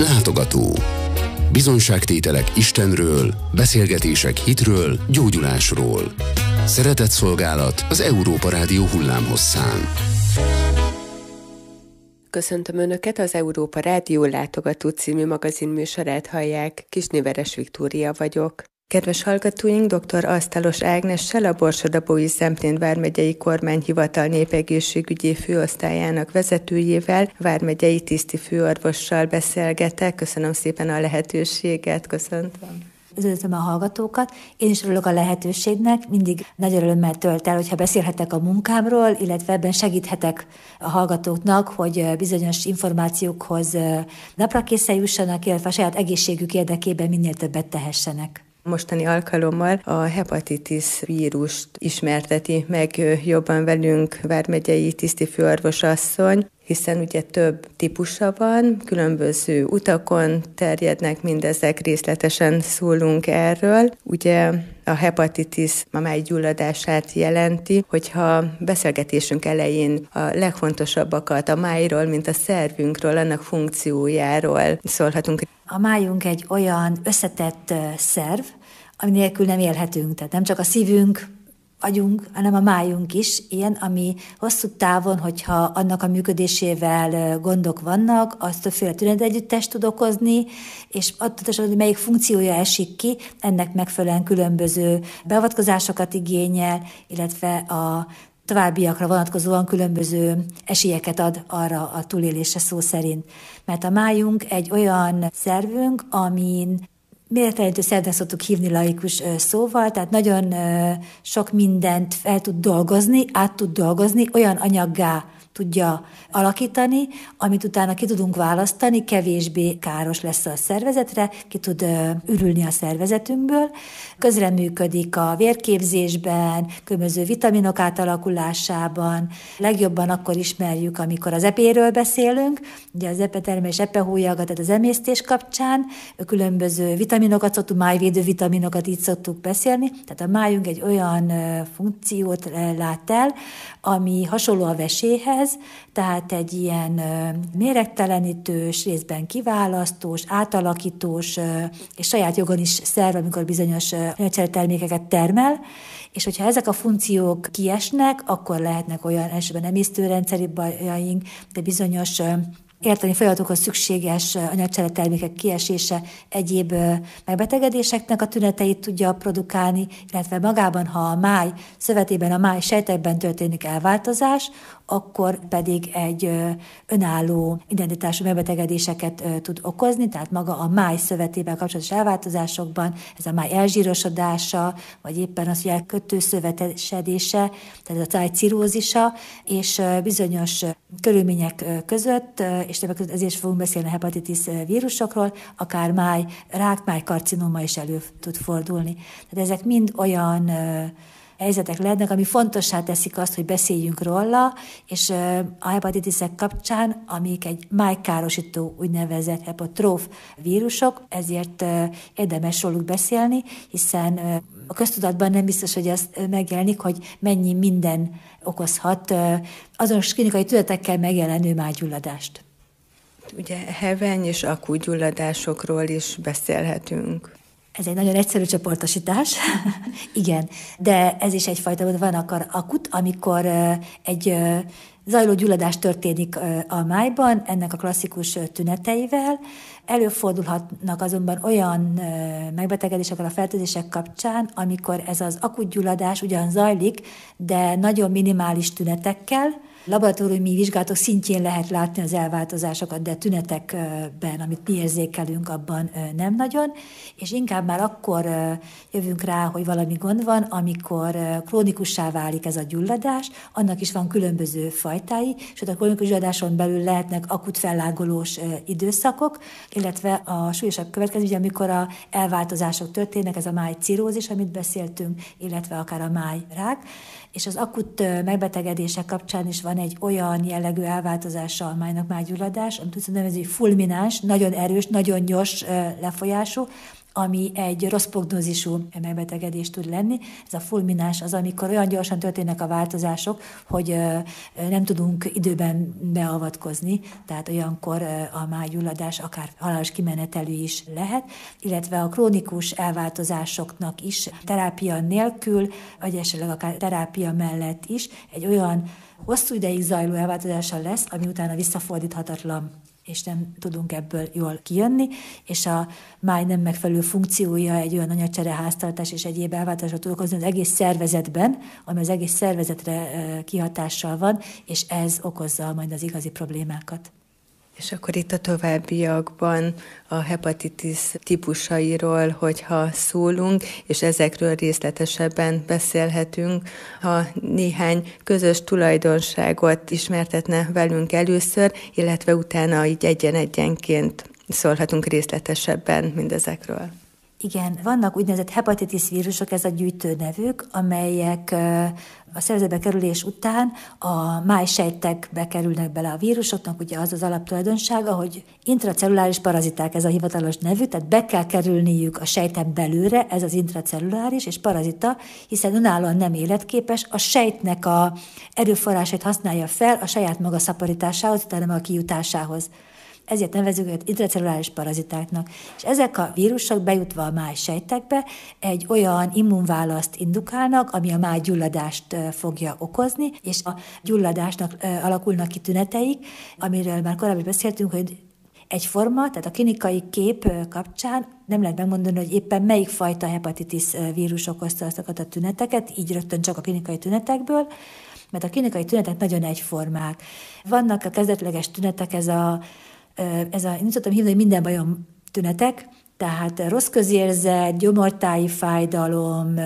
Látogató. Bizonyságtételek Istenről, beszélgetések hitről, gyógyulásról. Szeretetszolgálat az Európa Rádió hullámhosszán. Köszöntöm Önöket, az Európa Rádió Látogató című magazinműsorát hallják. Kisnéveres Viktória vagyok. Kedves hallgatóink, dr. Asztalos Ágnessel, a Borsod-Abaúji Zemplén vármegyei kormányhivatal népegészségügyi főosztályának vezetőjével, vármegyei tiszti főorvossal beszélgetek. Köszönöm szépen a lehetőséget, köszöntöm. Üdvözlöm a hallgatókat, én is örülök a lehetőségnek, mindig nagy örömmel tölt el, hogyha beszélhetek a munkámról, illetve ebben segíthetek a hallgatóknak, hogy bizonyos információkhoz napra készen jussanak, illetve a saját egészségük érdekében minél többet tehessenek. Mostani alkalommal a hepatitis vírust ismerteti meg jobban velünk vármegyei tisztifőorvos asszony, hiszen ugye több típusa van, különböző utakon terjednek mindezek, részletesen szólunk erről. Ugye a hepatitis a máj gyulladását jelenti, hogyha beszélgetésünk elején a legfontosabbakat a májról, mint a szervünkről, annak funkciójáról szólhatunk. A májunk egy olyan összetett szerv, ami nélkül nem élhetünk, tehát nem csak a szívünk, agyunk, hanem a májunk is ilyen, ami hosszú távon, hogyha annak a működésével gondok vannak, az többféle tünetegyüttest tud okozni, és attól, hogy melyik funkciója esik ki, ennek megfelelően különböző beavatkozásokat igényel, illetve a továbbiakra vonatkozóan különböző esélyeket ad arra a túlélésre szó szerint. Mert a májunk egy olyan szervünk, amin méretelenítő szervnek szoktuk hívni laikus szóval, tehát nagyon sok mindent fel tud dolgozni, át tud dolgozni, olyan anyaggá tudja alakítani, amit utána ki tudunk választani, kevésbé káros lesz a szervezetre, ki tud ürülni a szervezetünkből. Közreműködik a vérképzésben, különböző vitaminok átalakulásában. Legjobban akkor ismerjük, amikor az epéről beszélünk, ugye az epetermés, epehólyaga, tehát az emésztés kapcsán, különböző vitaminokat szoktuk, májvédő vitaminokat így szoktuk beszélni, tehát a májunk egy olyan funkciót lát el, ami hasonló a veséhez, tehát egy ilyen méregtelenítős, részben kiválasztós, átalakítós, és saját jogon is szerv, amikor bizonyos termékeket termel, és hogyha ezek a funkciók kiesnek, akkor lehetnek olyan elsőben emésztőrendszeri bajaink, de bizonyos érteni folyamatokhoz szükséges anyagcsere-termékek kiesése egyéb megbetegedéseknek a tüneteit tudja produkálni, illetve magában, ha a máj szövetében, a máj sejtekben történik elváltozás, akkor pedig egy önálló identitású megbetegedéseket tud okozni, tehát maga a máj szövetével kapcsolatos elváltozásokban, ez a máj elzsírosodása, vagy éppen az, hogy elkötőszövetesedése, tehát a tájcirózisa, és bizonyos körülmények között, és többek között ezért fogunk beszélni a hepatitis vírusokról, akár májrák, májkarcinóma is elő tud fordulni. Tehát ezek mind olyan helyzetek lehetnek, ami fontossá teszik azt, hogy beszéljünk róla, és a hepatitisek kapcsán, amik egy májkárosító úgynevezett hepatróf vírusok, ezért érdemes róluk beszélni, hiszen a köztudatban nem biztos, hogy az megjelenik, hogy mennyi minden okozhat azonos klinikai tünetekkel megjelenő májgyulladást. Ugye heveny és akúgyulladásokról is beszélhetünk. Ez egy nagyon egyszerű csoportosítás, igen, de ez is egyfajta, van akar akut, amikor egy zajló gyulladás történik a májban, ennek a klasszikus tüneteivel. Előfordulhatnak azonban olyan megbetegedések a fertőzések kapcsán, amikor ez az akut gyulladás ugyan zajlik, de nagyon minimális tünetekkel. Laboratóriumi vizsgálatok szintjén lehet látni az elváltozásokat, de tünetekben, amit mi érzékelünk, abban nem nagyon, és inkább már akkor jövünk rá, hogy valami gond van, amikor krónikussá válik ez a gyulladás, annak is van különböző fajtái, és a krónikus gyulladáson belül lehetnek akut fellángolós időszakok, illetve a súlyosabb következmény, amikor a elváltozások történnek, ez a májcirózis, amit beszéltünk, illetve akár a májrák, és az akut megbetegedések kapcsán is van egy olyan jellegű elváltozása a májnak májgyulladás, amit úgy nevezzük fulmináns, nagyon erős, nagyon gyors lefolyású, ami egy rossz prognózisú megbetegedés tud lenni. Ez a fulmináns az, amikor olyan gyorsan történnek a változások, hogy nem tudunk időben beavatkozni, tehát olyankor a májgyulladás akár halálos kimenetelű is lehet, illetve a krónikus elváltozásoknak is terápia nélkül, vagy esetleg akár terápia mellett is egy olyan hosszú ideig zajló elváltozása lesz, ami utána visszafordíthatatlan, és nem tudunk ebből jól kijönni, és a máj nem megfelelő funkciója egy olyan anyagcsereháztartás és egyéb elváltozásra tud okozni az egész szervezetben, ami az egész szervezetre kihatással van, és ez okozza majd az igazi problémákat. És akkor itt a továbbiakban a hepatitis típusairól, hogyha szólunk, és ezekről részletesebben beszélhetünk, ha néhány közös tulajdonságot ismertetne velünk először, illetve utána így egyen-egyenként szólhatunk részletesebben mindezekről. Igen, vannak úgynevezett hepatitis vírusok, ez a gyűjtőnevük, amelyek a szervezetbe kerülés után a májsejtekbe kerülnek bele a vírusoknak, ugye az az alaptulajdonsága, hogy intracelluláris paraziták, ez a hivatalos nevű, tehát be kell kerülniük a sejten belülre, ez az intracelluláris, és parazita, hiszen önállóan nem életképes, a sejtnek a erőforrásait használja fel a saját maga szaporításához, utána meg a kijutásához. Ezért nevezzük őket intracelluláris parazitáknak. És ezek a vírusok bejutva a májsejtekbe egy olyan immunválaszt indukálnak, ami a májgyulladást fogja okozni, és a gyulladásnak alakulnak ki tüneteik, amiről már korábban beszéltünk, hogy egyforma, tehát a klinikai kép kapcsán nem lehet megmondani, hogy éppen melyik fajta hepatitis vírus okozta azokat a tüneteket, így rögtön csak a klinikai tünetekből, mert a klinikai tünetek nagyon egyformák. Vannak a kezdetleges tünetek, ez a én szoktam hívni, hogy minden bajom tünetek, tehát rossz közérzet, gyomortáji fájdalom,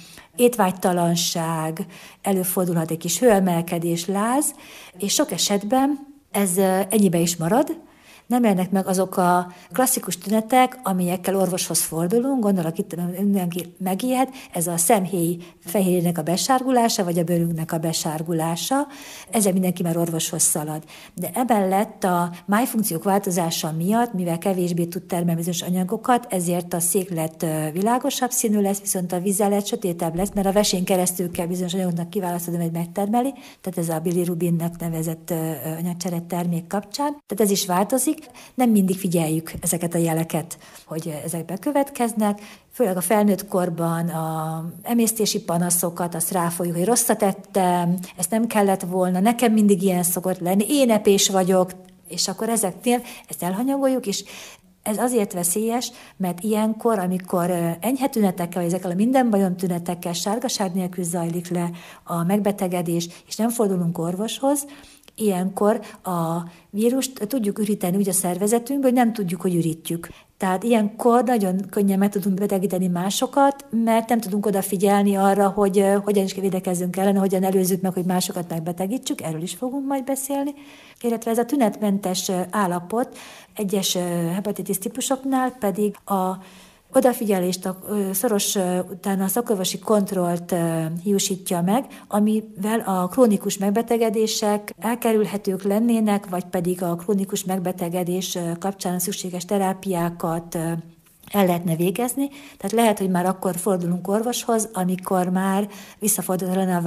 étvágytalanság, előfordulhat egy kis hőemelkedés, láz, és sok esetben ez ennyibe is marad, nem jelennek meg azok a klasszikus tünetek, amelyekkel orvoshoz fordulunk, gondolok itt mindenki megijedt, ez a szemhéj fehérjének a besárgulása, vagy a bőrünknek a besárgulása, ezzel mindenki már orvoshoz szalad. De emellett a májfunkciók változása miatt, mivel kevésbé tud termelni bizonyos anyagokat, ezért a széklet világosabb színű lesz, viszont a vizelet sötétebb lesz, mert a vesén keresztül kell bizonyos anyagoknak kiválasztani, hogy megtermeli, tehát ez a bilirubinnak nevezett anyagcsere termék kapcsán. Tehát ez is változik. Nem mindig figyeljük ezeket a jeleket, hogy ezek bekövetkeznek, főleg a felnőtt korban a emésztési panaszokat, azt ráfoljuk, hogy rosszat ettem, ezt nem kellett volna, nekem mindig ilyen szokott lenni, én epés vagyok, és akkor ezeknél ezt elhanyagoljuk, és ez azért veszélyes, mert ilyenkor, amikor enyhe tünetekkel, vagy ezekkel a minden bajom tünetekkel, sárgaság nélkül zajlik le a megbetegedés, és nem fordulunk orvoshoz, ilyenkor a vírust tudjuk üríteni úgy a szervezetünkből, hogy nem tudjuk, hogy ürítjük. Tehát ilyenkor nagyon könnyen meg tudunk betegíteni másokat, mert nem tudunk odafigyelni arra, hogy hogyan is védekezzünk ellene, hogyan előzzük meg, hogy másokat megbetegítsük, erről is fogunk majd beszélni. Illetve ez a tünetmentes állapot egyes hepatitis típusoknál pedig a odafigyelést, a szoros utána a szakorvosi kontrollt hiúsítja meg, amivel a krónikus megbetegedések elkerülhetők lennének, vagy pedig a krónikus megbetegedés kapcsán a szükséges terápiákat el lehetne végezni. Tehát lehet, hogy már akkor fordulunk orvoshoz, amikor már visszafordulhatlan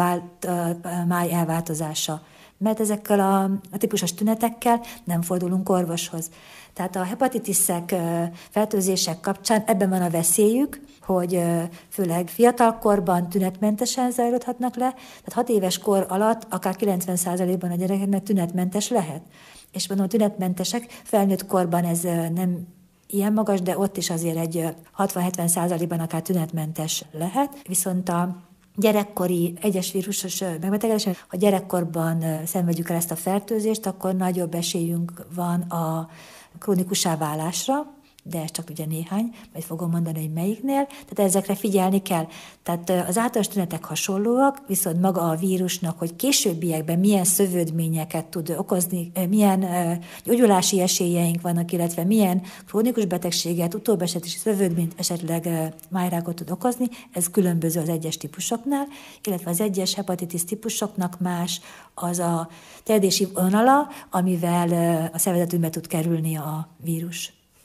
a máj elváltozása. Mert ezekkel a típusos tünetekkel nem fordulunk orvoshoz. Tehát a hepatitiszek, fertőzések kapcsán ebben van a veszélyük, hogy főleg fiatalkorban tünetmentesen zajlódhatnak le, tehát 6 éves kor alatt akár 90%-ban a gyerekeknek tünetmentes lehet. És mondom, a tünetmentesek felnőtt korban ez nem ilyen magas, de ott is azért egy 60-70%-ban akár tünetmentes lehet, viszont a gyerekkori egyes vírusos megbetegedés, ha gyerekkorban szenvedjük el ezt a fertőzést, akkor nagyobb esélyünk van a krónikussá válásra, de ez csak ugye néhány, majd fogom mondani, hogy melyiknél, tehát ezekre figyelni kell. Tehát az általános tünetek hasonlóak, viszont maga a vírusnak, hogy későbbiekben milyen szövődményeket tud okozni, milyen gyógyulási esélyeink vannak, illetve milyen krónikus betegséget, utóbesetési szövődményt, esetleg májrákot tud okozni, ez különböző az egyes típusoknál, illetve az egyes hepatitis típusoknak más az a terjedési vonala, amivel a szervezetünkbe tud kerülni a vírus.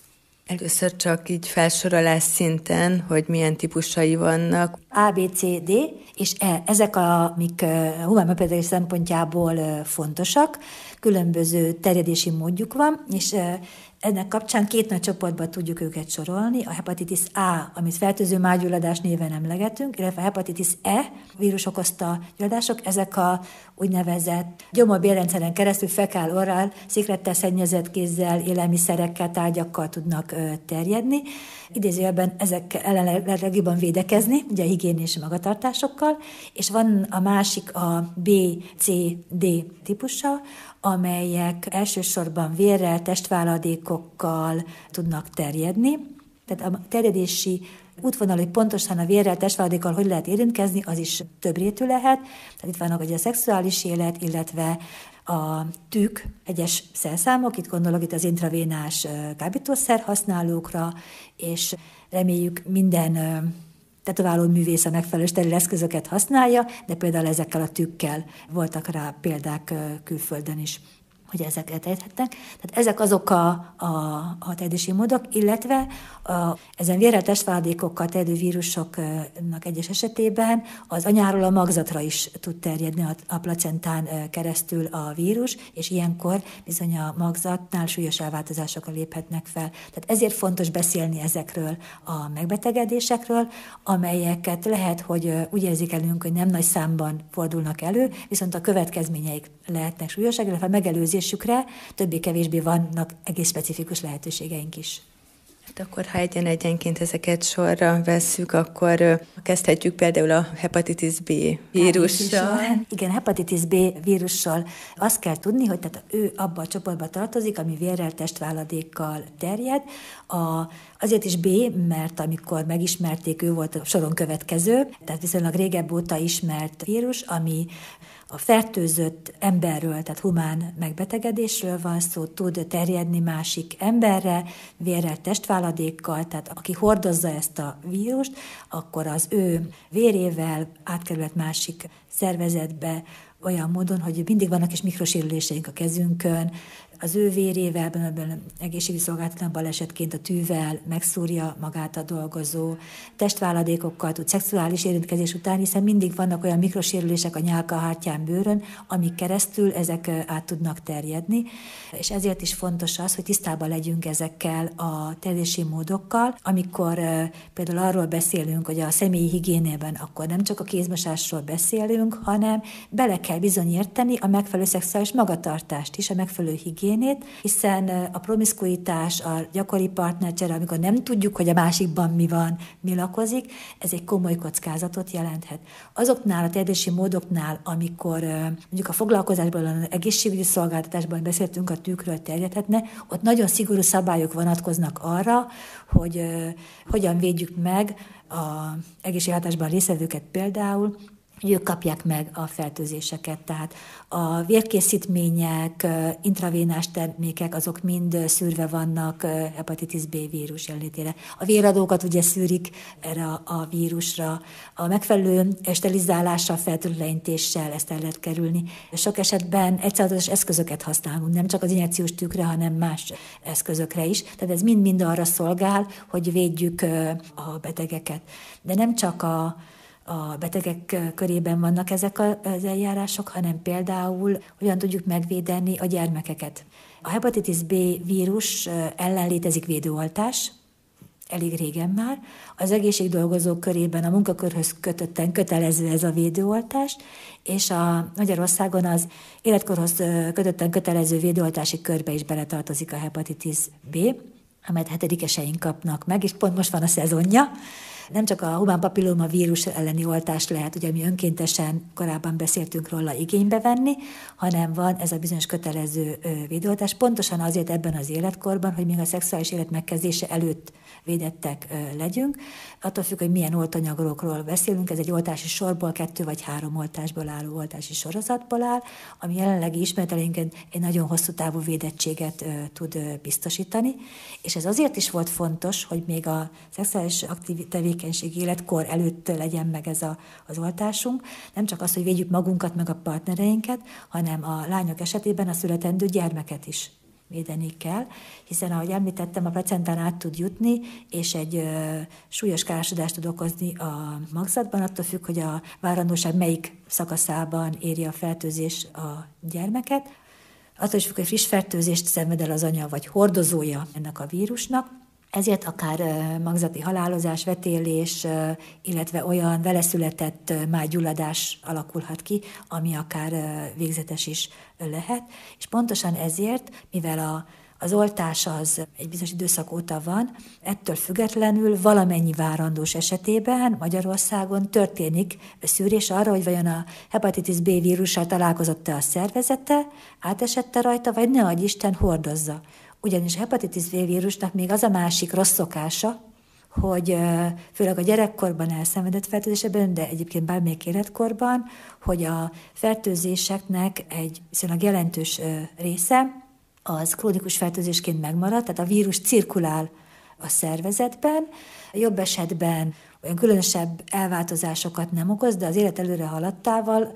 Először csak így felsorolás szinten, hogy milyen típusai vannak. A, B, C, D és E. Ezek, amik humán megbetegedés szempontjából fontosak. Különböző terjedési módjuk van, és ennek kapcsán 2 nagy csoportba tudjuk őket sorolni. A hepatitis A, amit fertőző májgyulladás néven emlegetünk, illetve a hepatitis E vírus okozta gyulladások, ezek a úgynevezett gyomor-bélrendszeren keresztül fekál-orál, sziklettel szennyezett kézzel, élelmiszerekkel, tárgyakkal tudnak terjedni. Idézőjelben ezek ellen lehet legjobban védekezni, ugye a higiénés magatartásokkal, és van a másik a B, C, D típusa, amelyek elsősorban vérrel, testváladékokkal tudnak terjedni. Tehát a terjedési útvonal, hogy pontosan a vérrel, testváladékkal hogy lehet érintkezni, az is több rétű lehet. Tehát itt vannak ugye a szexuális élet, illetve a tűk, egyes szerszámok, itt gondolok itt az intravénás kábítószer használókra, és reméljük minden tetováló művész a megfelelő steril eszközöket használja, de például ezekkel a tükkel voltak rá példák külföldön is, hogy ezeket ejthetnek. Tehát ezek azok a terjedési módok, illetve ezen vérrel testváladékokkal terjedő vírusoknak egyes esetében az anyáról a magzatra is tud terjedni a placentán keresztül a vírus, és ilyenkor bizony a magzatnál súlyos elváltozásokra léphetnek fel. Tehát ezért fontos beszélni ezekről a megbetegedésekről, amelyeket lehet, hogy úgy érzékelünk, hogy nem nagy számban fordulnak elő, viszont a következményeik lehetnek súlyosak, illetve a megelőzésükre többé-kevésbé vannak egész specifikus lehetőségeink is. Hát akkor, ha egyenként ezeket sorra vesszük, akkor kezdhetjük például a hepatitis B vírussal. Igen, hepatitis B vírussal azt kell tudni, hogy tehát ő abba a csoportba tartozik, ami vérrel, testváladékkal terjed. Azért is B, mert amikor megismerték, ő volt a soron következő, tehát viszonylag régebb óta ismert vírus, ami a fertőzött emberről, tehát humán megbetegedésről van szó, tud terjedni másik emberre, vérrel, testváladékkal, tehát aki hordozza ezt a vírust, akkor az ő vérével átkerülhet másik szervezetbe olyan módon, hogy mindig vannak is mikrosérüléseink a kezünkön, az ő vérével, ebben egészségügyi szolgáltatásban balesetként a tűvel megszúrja magát a dolgozó, testváladékokkal tud szexuális érintkezés után, hiszen mindig vannak olyan mikrosérülések a nyálka, hártyán, bőrön, amik keresztül ezek át tudnak terjedni, és ezért is fontos az, hogy tisztában legyünk ezekkel a terjedési módokkal, amikor például arról beszélünk, hogy a személyi higiénében akkor nem csak a kézmosásról beszélünk, hanem bele kell bizony érteni a megfelelő szexuális magatartást is, a megfelelő higiénét, hiszen a promiszkuitás, a gyakori partnercsere, amikor nem tudjuk, hogy a másikban mi van, mi lakozik, ez egy komoly kockázatot jelenthet. Azoknál a terjedési módoknál, amikor mondjuk a foglalkozásban, az egészségügyi szolgáltatásban beszéltünk, a tűkről terjedhetne, ott nagyon szigorú szabályok vonatkoznak arra, hogy hogyan védjük meg az egészségellátásban résztvevőket például, hogy ők kapják meg a fertőzéseket. Tehát a vérkészítmények, intravénás termékek, azok mind szűrve vannak hepatitis B vírus jelenlétére. A véradókat ugye szűrik erre a vírusra. A megfelelő sterilizálással, fertőtlenítéssel ezt el lehet kerülni. Sok esetben egyszerűen eszközöket használunk, nem csak az injekciós tűkre, hanem más eszközökre is. Tehát ez mind-mind arra szolgál, hogy védjük a betegeket. De nem csak a betegek körében vannak ezek az eljárások, hanem például hogyan tudjuk megvédeni a gyermekeket. A hepatitis B vírus ellen létezik védőoltás, elég régen már. Az egészségdolgozók körében a munkakörhöz kötötten kötelező ez a védőoltás, és a Magyarországon az életkorhoz kötötten kötelező védőoltási körbe is beletartozik a hepatitis B, amelyet 7-eseink kapnak meg, és pont most van a szezonja. Nem csak a humán papilloma vírus elleni oltást lehet, ugye mi önkéntesen korábban beszéltünk róla igénybe venni, hanem van ez a bizonyos kötelező védőoltás, pontosan azért ebben az életkorban, hogy még a szexuális élet megkezdése előtt védettek legyünk. Attól függ, hogy milyen oltanyagokról beszélünk, ez egy oltási sorból, 2 vagy 3 oltásból álló oltási sorozatból áll, ami jelenlegi ismeretelénken egy nagyon hosszú távú védettséget tud biztosítani, és ez azért is volt fontos, hogy még a szexuális tevékenység életkor előtt legyen meg ez az oltásunk. Nem csak az, hogy védjük magunkat, meg a partnereinket, hanem a lányok esetében a születendő gyermeket is. védeni kell, hiszen ahogy említettem, a placentán át tud jutni, és egy súlyos károsodást tud okozni a magzatban, attól függ, hogy a várandóság melyik szakaszában éri a fertőzés a gyermeket. Attól is függ, hogy friss fertőzést szenved el az anya, vagy hordozója ennek a vírusnak. Ezért akár magzati halálozás, vetélés, illetve olyan veleszületett májgyulladás alakulhat ki, ami akár végzetes is lehet. És pontosan ezért, mivel az oltás az egy bizonyos időszak óta van, ettől függetlenül valamennyi várandós esetében Magyarországon történik szűrés arra, hogy vajon a hepatitis B vírussal találkozott-e a szervezete, átesette rajta, vagy ne adj Isten hordozza. Ugyanis a hepatitis B vírusnak még az a másik rossz szokása, hogy főleg a gyerekkorban elszenvedett fertőzésében, de egyébként bármelyik életkorban, hogy a fertőzéseknek egy viszonylag jelentős része az krónikus fertőzésként megmarad, tehát a vírus cirkulál a szervezetben, jobb esetben olyan különösebb elváltozásokat nem okoz, de az élet előre haladtával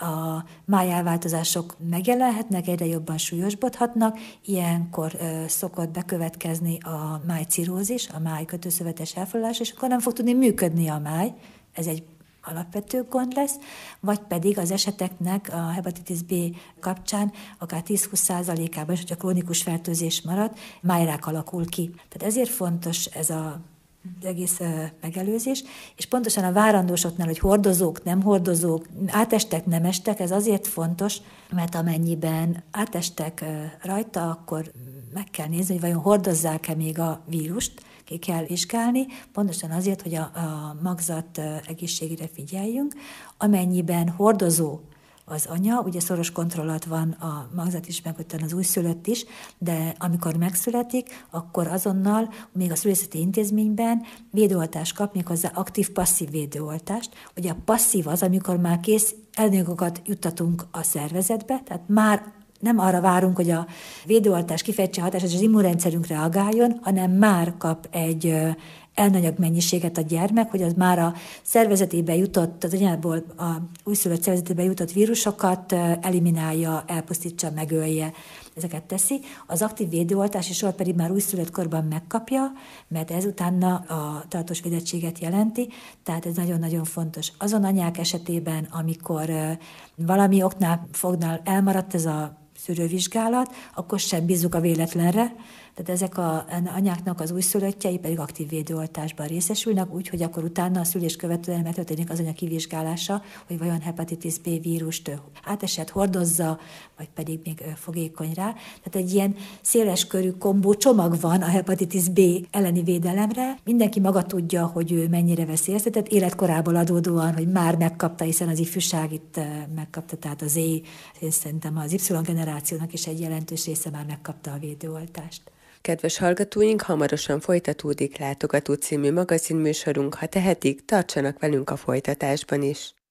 a májelváltozások megjelenhetnek, egyre jobban súlyosbodhatnak, ilyenkor szokott bekövetkezni a májcirózis, a májkötőszövetes elfoglalás, és akkor nem fog tudni működni a máj, ez egy alapvető gond lesz, vagy pedig az eseteknek a hepatitis B kapcsán akár 10-20%-ában is, hogyha krónikus fertőzés marad, májrák alakul ki. Tehát ezért fontos ez az egész megelőzés, és pontosan a várandósoknál, hogy hordozók, nem hordozók, átestek, nem estek, ez azért fontos, mert amennyiben átestek rajta, akkor meg kell nézni, hogy vajon hordozzák-e még a vírust, ki kell vizsgálni, pontosan azért, hogy a magzat egészségére figyeljünk. Amennyiben hordozó az anya, ugye szoros kontroll alatt van a magzat is, meg utána az újszülött is, de amikor megszületik, akkor azonnal még a szülészeti intézményben védőoltást kap, méghozzá aktív-passzív védőoltást. Ugye a passzív az, amikor már kész elnyagokat juttatunk a szervezetbe, tehát már nem arra várunk, hogy a védőoltás kifejtse hatását, és az immunrendszerünk reagáljon, hanem már kap egy elnanyag mennyiséget a gyermek, hogy az már a szervezetébe jutott, az anyából a újszülött szervezetébe jutott vírusokat eliminálja, elpusztítsa, megölje. Ezeket teszi. Az aktív védőoltási sor pedig már újszülött korban megkapja, mert ez utána a tartós védettséget jelenti, tehát ez nagyon-nagyon fontos. Azon anyák esetében, amikor valami oknál fognál elmaradt ez a szűrővizsgálat, akkor sem bízzuk a véletlenre, tehát ezek az anyáknak az újszülöttjei pedig aktív védőoltásban részesülnek, úgyhogy akkor utána a szülés követően megtörténik az anya kivizsgálása, hogy vajon hepatitis B vírust átesett, hordozza, vagy pedig még fogékony rá. Tehát egy ilyen széleskörű kombó csomag van a hepatitis B elleni védelemre. Mindenki maga tudja, hogy ő mennyire veszélyeztetett, életkorából adódóan, hogy már megkapta, hiszen az ifjúság itt megkapta, tehát az én szerintem az Y generációnak is egy jelentős része már megkapta a védőoltást. Kedves hallgatóink, hamarosan folytatódik Látogató című magazinműsorunk, ha tehetik, tartsanak velünk a folytatásban is.